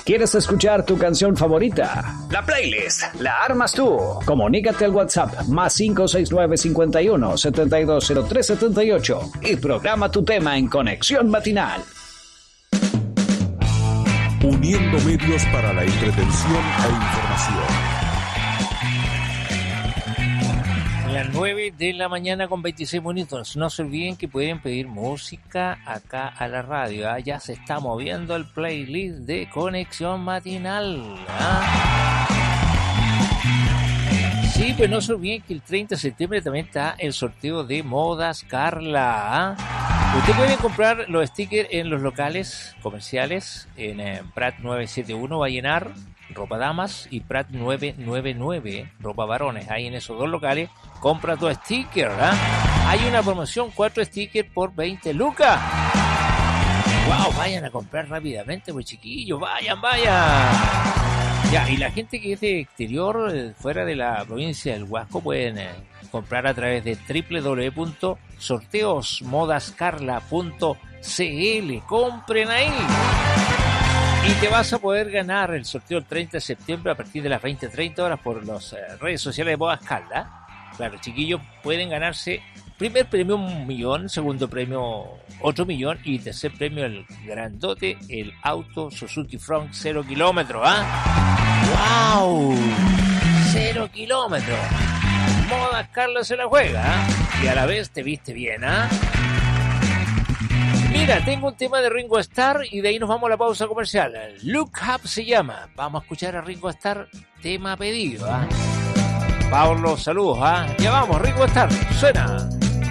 ¿Quieres escuchar tu canción favorita? La playlist la armas tú. Comunícate al WhatsApp más 569 51 7203 78 y programa tu tema en Conexión Matinal. Uniendo medios para la entretención e información. Las 9 de la mañana con 26 minutos. No se olviden que pueden pedir música acá a la radio. Ya se está moviendo el playlist de Conexión Matinal. Sí, pues no se olviden que el 30 de septiembre también está el sorteo de Modas Carla. Usted puede comprar los stickers en los locales comerciales, en Prat 971 va a llenar ropa damas y Prat 999 ropa varones. Ahí en esos dos locales compra tu sticker. Hay una promoción, 4 stickers por 20 lucas. Wow, vayan a comprar rápidamente, pues chiquillos, vayan. Ya, y la gente que es de exterior, fuera de la provincia del Huasco, pueden comprar a través de www.sorteosmodascarla.cl. Compren ahí. Y te vas a poder ganar el sorteo el 30 de septiembre a partir de las 20:30 horas por las redes sociales de Modas Carla. Claro, chiquillos, pueden ganarse primer premio 1 millón, segundo premio otro millón y tercer premio el grandote, el auto Suzuki Front 0 kilómetros. ¡Wow! 0 kilómetros. Modas Carla se la juega, y a la vez te viste bien, Mira, tengo un tema de Ringo Starr y de ahí nos vamos a la pausa comercial. Look Up se llama. Vamos a escuchar a Ringo Starr, tema pedido. Pablo, saludos. Ya vamos, Ringo Starr, suena.